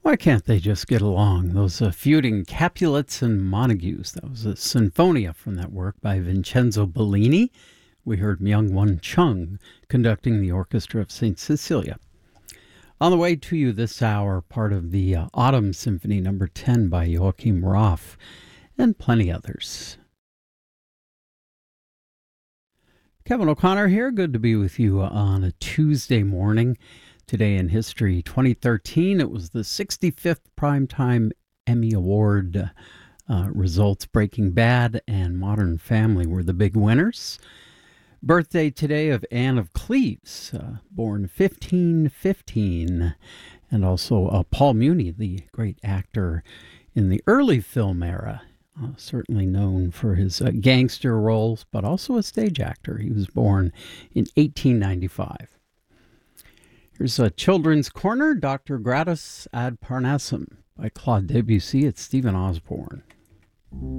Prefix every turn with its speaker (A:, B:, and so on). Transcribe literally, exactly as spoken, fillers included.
A: Why can't they just get along? Those uh, feuding Capulets and Montagues. That was a Sinfonia from that work by Vincenzo Bellini. We heard Myung-Won Chung conducting the Orchestra of Saint Cecilia. On the way to you this hour, part of the uh, Autumn Symphony number ten by Joachim Roth, and plenty others. Kevin O'Connor here. Good to be with you on a Tuesday morning. Today in history, twenty thirteen, it was the sixty-fifth Primetime Emmy Award uh, results. Breaking Bad and Modern Family were the big winners. Birthday today of Anne of Cleves, uh, born fifteen fifteen, and also uh, Paul Muni, the great actor in the early film era, uh, certainly known for his uh, gangster roles, but also a stage actor. He was born in eighteen ninety-five. Here's a Children's Corner, Doctor Gratus ad Parnassum by Claude Debussy. It's Stephen Osborne.